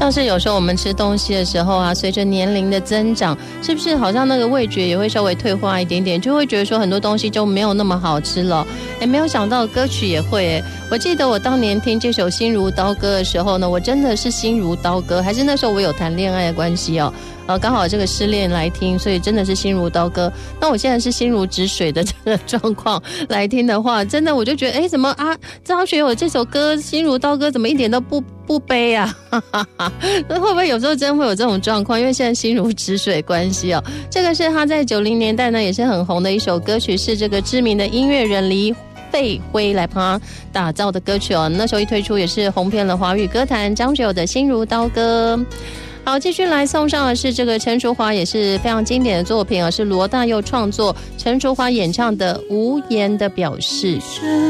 像是有时候我们吃东西的时候啊，随着年龄的增长，是不是好像那个味觉也会稍微退化一点点，就会觉得说很多东西就没有那么好吃了。没有想到歌曲也会我记得我当年听这首心如刀割的时候呢，我真的是心如刀割，还是那时候我有谈恋爱的关系哦，刚好这个失恋来听，所以真的是心如刀割。那我现在是心如止水的这个状况来听的话，真的我就觉得怎么啊，张学友这首歌心如刀割怎么一点都不悲啊那会不会有时候真会有这种状况，因为现在心如止水关系哦。这个是他在90年代呢也是很红的一首歌曲，是这个知名的音乐人黎费辉来帮他打造的歌曲哦。那时候一推出也是红遍了华语歌坛，张学友的心如刀割。好，继续来送上的是这个陈淑桦，也是非常经典的作品是罗大佑创作，陈淑桦演唱的《无言的表示》。